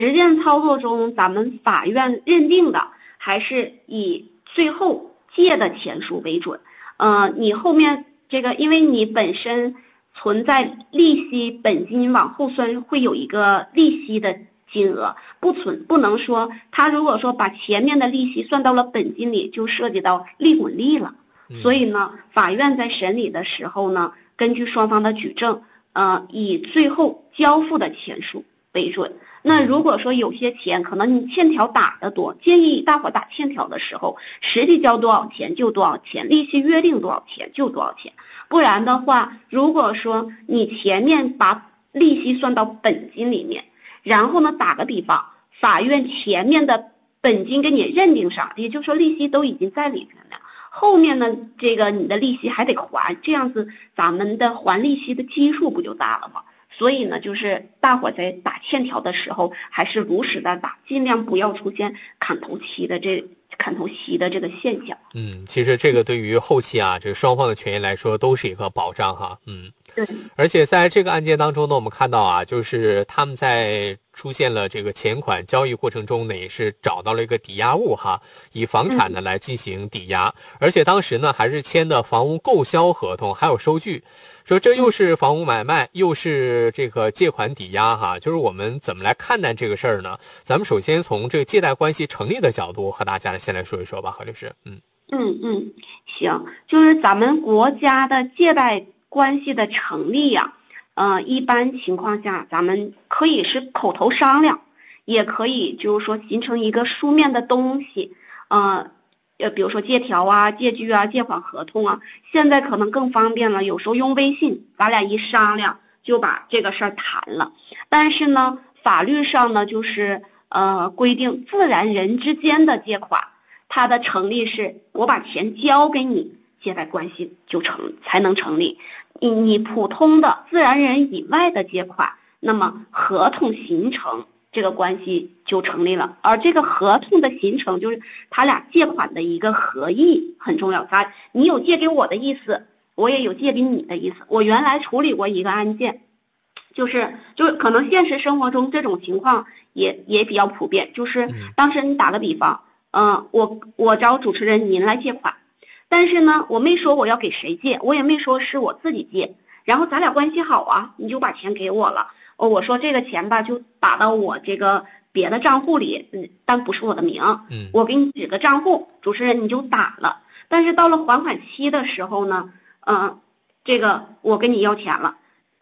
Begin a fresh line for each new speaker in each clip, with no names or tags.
实践操作中，咱们法院认定的还是以最后借的钱数为准。你后面这个，因为你本身存在利息本金往后算会有一个利息的金额，不能说他如果说把前面的利息算到了本金里，就涉及到利滚利了。所以呢，法院在审理的时候呢，根据双方的举证，以最后交付的钱数为准。那如果说有些钱可能你欠条打得多，建议大伙打欠条的时候，实际交多少钱就多少钱，利息约定多少钱就多少钱。不然的话，如果说你前面把利息算到本金里面，然后呢，打个比方，法院前面的本金给你认定上，也就是说利息都已经在里面了，后面呢，这个你的利息还得还，这样子咱们的还利息的基数不就大了吗？所以呢，就是大伙在打欠条的时候，还是如实的打，尽量不要出现砍头息的这个现象。
其实这个对于后期啊，这双方的权益来说都是一个保障哈。
对。
而且在这个案件当中呢，我们看到啊，就是他们在出现了这个钱款交易过程中呢，也是找到了一个抵押物哈，以房产呢来进行抵押，而且当时呢还是签的房屋购销合同，还有收据。说这又是房屋买卖，又是这个借款抵押哈，就是我们怎么来看待这个事儿呢？咱们首先从这个借贷关系成立的角度和大家先来说一说吧，何律师。
行，就是咱们国家的借贷关系的成立呀，一般情况下咱们可以是口头商量，也可以就是说形成一个书面的东西，比如说借条啊、借据啊、借款合同啊，现在可能更方便了，有时候用微信，咱俩一商量就把这个事儿谈了。但是呢，法律上呢就是规定自然人之间的借款，它的成立是我把钱交给你，借贷关系才能成立。你普通的自然人以外的借款，那么合同形成这个关系就成立了。而这个合同的形成，就是他俩借款的一个合意很重要。你有借给我的意思，我也有借给你的意思。我原来处理过一个案件，就是可能现实生活中这种情况也比较普遍，就是当时你打个比方，我找主持人您来借款，但是呢，我没说我要给谁借，我也没说是我自己借，然后咱俩关系好啊，你就把钱给我了。我说这个钱吧，就打到我这个别的账户里，但不是我的名。我给你指个账户，主持人你就打了。但是到了还款期的时候呢，这个我跟你要钱了，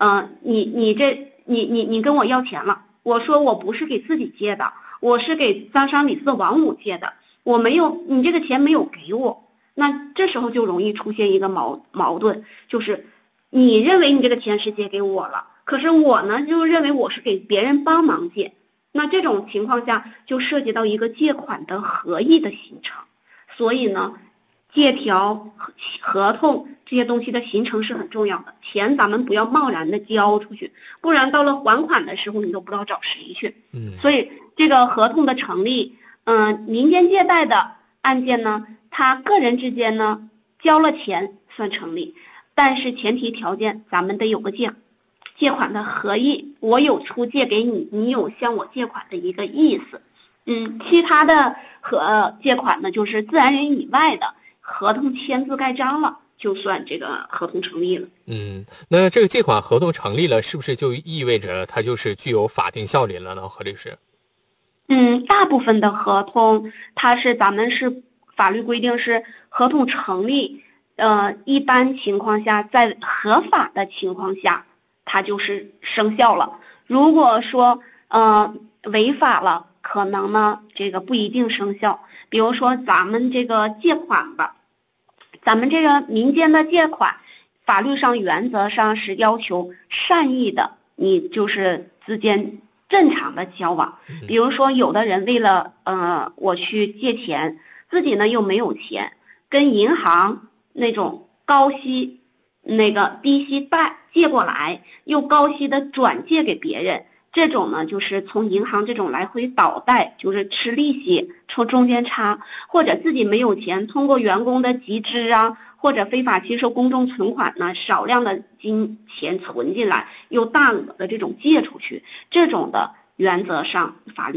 你跟我要钱了。我说我不是给自己借的，我是给张三李四王五借的，我没有，你这个钱没有给我。那这时候就容易出现一个矛盾，就是你认为你这个钱是借给我了，可是我呢就认为我是给别人帮忙借。那这种情况下就涉及到一个借款的合意的形成。所以呢，借条、合同这些东西的形成是很重要的。钱咱们不要贸然的交出去，不然到了还款的时候你都不知道找谁去。所以这个合同的成立，民间借贷的案件呢，他个人之间呢交了钱算成立，但是前提条件咱们得有个借款的合意，我有出借给你，你有向我借款的一个意思。其他的借款呢，就是自然人以外的合同签字盖章了，就算这个合同成立了。
那这个借款合同成立了，是不是就意味着它就是具有法定效力了呢？何律师？
大部分的合同，咱们是法律规定是合同成立，一般情况下，在合法的情况下，它就是生效了。如果说违法了，可能呢这个不一定生效。比如说咱们这个借款吧，咱们这个民间的借款，法律上原则上是要求善意的，你就是之间正常的交往。比如说有的人为了我去借钱，自己呢又没有钱，跟银行那种高息那个低息借过来，又高息的转借给别人，这种呢就是从银行这种来回倒贷，就是吃利息抽中间差，或者自己没有钱，通过员工的集资啊，或者非法接受公众存款呢，少量的金钱存进来，又大额的这种借出去，这种的原则上法律